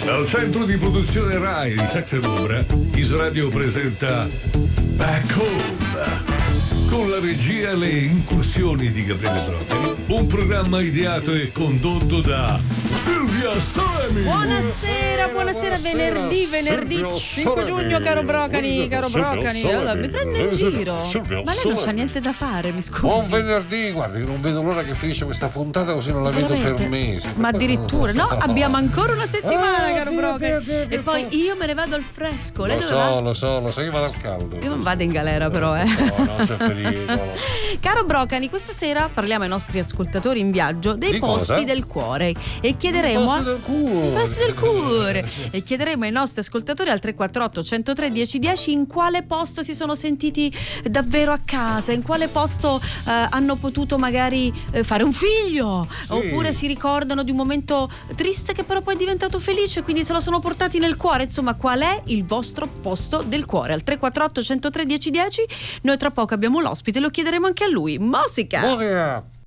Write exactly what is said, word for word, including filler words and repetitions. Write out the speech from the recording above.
Dal centro di produzione Rai di Saxa Rubra, Isradio presenta Back Home, con la regia e le incursioni di Gabriele Brocani, un programma ideato e condotto da Silvia Salemi. Buonasera, buonasera, venerdì, venerdì cinque giugno, caro Brocani, caro Brocani. Allora, mi prende in giro. Ma lei non c'ha niente da fare, mi scusi. Buon venerdì, guardi, non vedo l'ora che finisce questa puntata, così non la vedo per mesi. Ma addirittura, no, abbiamo ancora una settimana, caro Brocani. E poi io me ne vado al fresco. Lei Lo dove va? so, lo so, lo so, io vado al caldo. Io non vado in galera, però, eh. No, no, c'è pericolo. Caro Brocani, questa sera parliamo ai nostri ascoltatori in viaggio dei Di posti cosa? del cuore e chiederemo I posti a... del cuore. I posti del cuore e chiederemo ai nostri ascoltatori al tre quattro otto, uno zero tre, uno zero uno zero in quale posto si sono sentiti davvero a casa, in quale posto eh, hanno potuto magari eh, fare un figlio, Sì. oppure si ricordano di un momento triste che però poi è diventato felice, quindi se lo sono portati nel cuore. Insomma, qual è il vostro posto del cuore? Al tre quattro otto, uno zero tre, uno zero uno zero. Noi tra poco abbiamo l'ospite, lo chiederemo anche a lui. Musica! Musica!